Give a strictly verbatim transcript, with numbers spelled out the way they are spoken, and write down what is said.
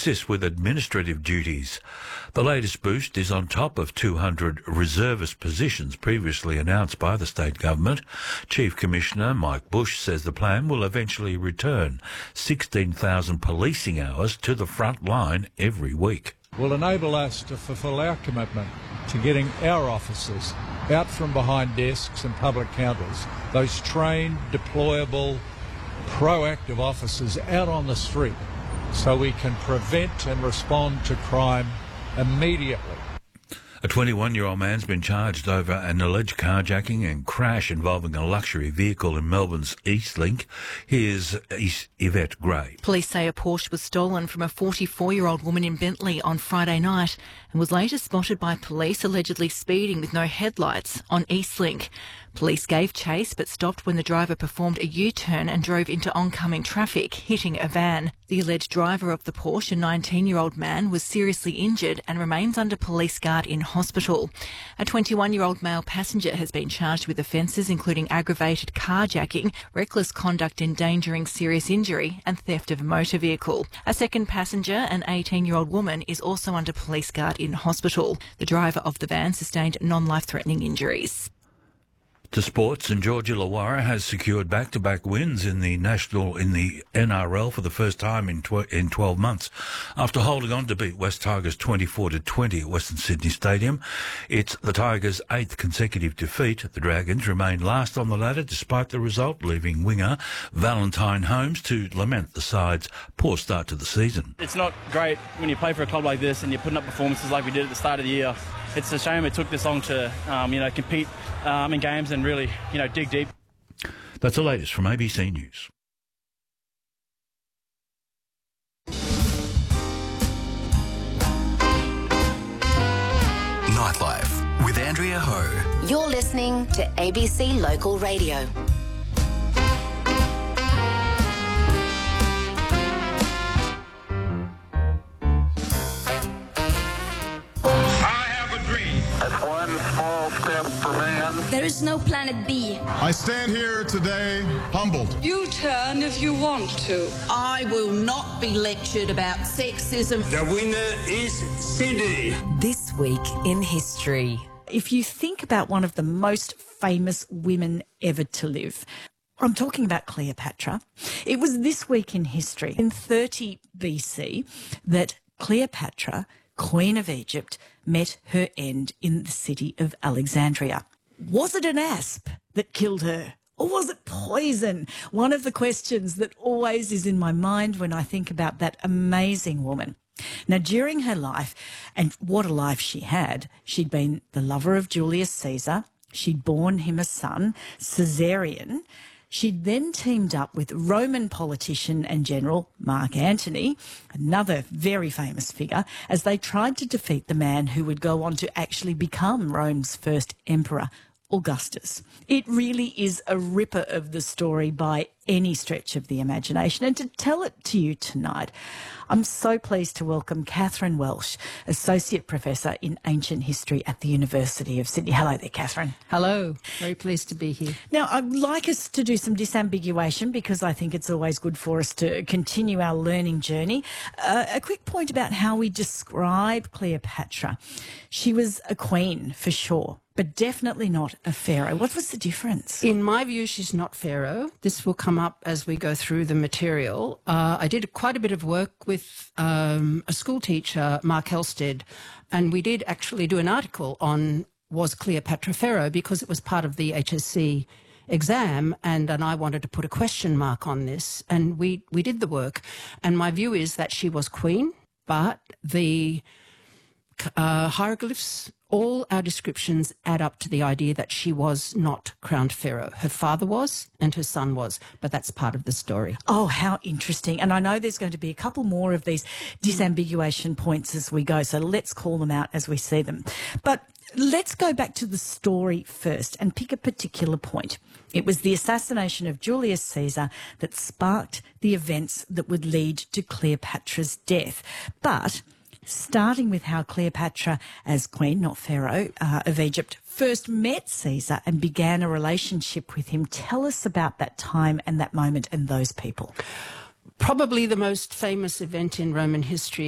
assist with administrative duties. The latest boost is on top of two hundred reservist positions previously announced by the state government. Chief Commissioner Mike Bush says the plan will eventually return sixteen thousand policing hours to the front line every week. Will enable us to fulfil our commitment to getting our officers out from behind desks and public counters, those trained, deployable, proactive officers out on the street so we can prevent and respond to crime immediately. A twenty-one-year-old man's been charged over an alleged carjacking and crash involving a luxury vehicle in Melbourne's Eastlink. Here's Yvette Gray. Police say a Porsche was stolen from a forty-four-year-old woman in Bentley on Friday night and was later spotted by police allegedly speeding with no headlights on Eastlink. Police gave chase but stopped when the driver performed a U-turn and drove into oncoming traffic, hitting a van. The alleged driver of the Porsche, a nineteen-year-old man, was seriously injured and remains under police guard in hospital. A twenty-one-year-old male passenger has been charged with offences including aggravated carjacking, reckless conduct endangering serious injury and theft of a motor vehicle. A second passenger, an eighteen-year-old woman, is also under police guard in hospital. The driver of the van sustained non-life-threatening injuries. To sports, and Georgia Illawarra has secured back-to-back wins in the national in the N R L for the first time in tw- in twelve months. After holding on to beat West Tigers twenty-four to twenty at Western Sydney Stadium, it's the Tigers' eighth consecutive defeat. The Dragons remain last on the ladder despite the result, leaving winger Valentine Holmes to lament the side's poor start to the season. It's not great when you play for a club like this and you're putting up performances like we did at the start of the year. It's a shame it took this long to, um, you know, compete um, in games and really, you know, dig deep. That's the latest from A B C News. Nightlife with Andrea Ho. You're listening to A B C Local Radio. There is no planet B. I stand here today humbled. You turn if you want to. I will not be lectured about sexism. The winner is Sydney. This week in history. If you think about one of the most famous women ever to live, I'm talking about Cleopatra. It was this week in history, in thirty B C, that Cleopatra, Queen of Egypt, met her end in the city of Alexandria. Was it an asp that killed her? Or was it poison? One of the questions that always is in my mind when I think about that amazing woman. Now, during her life, and what a life she had, she'd been the lover of Julius Caesar. She'd borne him a son, Caesarion. She'd then teamed up with Roman politician and general Mark Antony, another very famous figure, as they tried to defeat the man who would go on to actually become Rome's first emperor, Augustus. It really is a ripper of the story by any stretch of the imagination. And to tell it to you tonight, I'm so pleased to welcome Catherine Welsh, Associate Professor in Ancient History at the University of Sydney. Hello there, Catherine. Hello. Very pleased to be here. Now, I'd like us to do some disambiguation because I think it's always good for us to continue our learning journey. Uh, a quick point about how we describe Cleopatra. She was a queen, for sure, but definitely not a pharaoh. What was the difference? In my view, she's not pharaoh. This will come up as we go through the material. Uh, I did quite a bit of work with um, a school teacher, Mark Halstead, and we did actually do an article on was Cleopatra pharaoh because it was part of the H S C exam, and, and I wanted to put a question mark on this, and we, we did the work. And my view is that she was queen, but the uh, hieroglyphs, all our descriptions add up to the idea that she was not crowned pharaoh. Her father was and her son was, but that's part of the story. Oh, how interesting. And I know there's going to be a couple more of these disambiguation points as we go, so let's call them out as we see them. But let's go back to the story first and pick a particular point. It was the assassination of Julius Caesar that sparked the events that would lead to Cleopatra's death. But starting with how Cleopatra, as queen, not pharaoh, uh, of Egypt, first met Caesar and began a relationship with him. Tell us about that time and that moment and those people. Probably the most famous event in Roman history